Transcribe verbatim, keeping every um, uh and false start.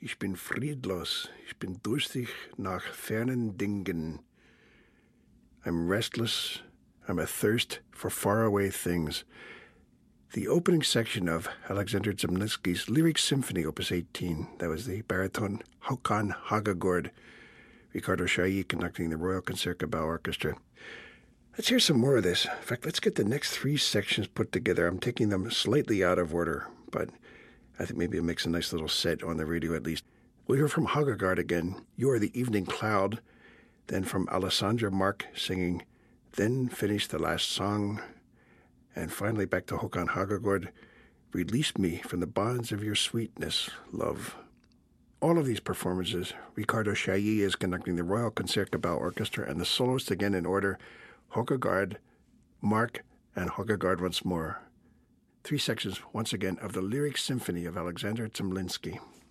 Ich bin friedlos, ich bin durstig nach fernen Dingen. I'm restless, I'm athirst for faraway things. The opening section of Alexander Zemlinsky's Lyric Symphony, Opus eighteen. That was the baritone Håkan Hagagård, Ricardo Chailly conducting the Royal Concertgebouw Orchestra. Let's hear some more of this. In fact, let's get the next three sections put together. I'm taking them slightly out of order, but I think maybe it makes a nice little set on the radio at least. We'll hear from Hagagård again, You Are the Evening Cloud. Then from Alessandra Mark singing Then Finish the Last Song. And finally back to Håkan Hagagård, Release Me from the Bonds of Your Sweetness, Love. All of these performances, Ricardo Chailly is conducting the Royal Concertgebouw Orchestra, and the soloists again in order, Hagagård, Mark, and Hagagård once more. Three sections, once again, of the Lyric Symphony of Alexander Zemlinsky.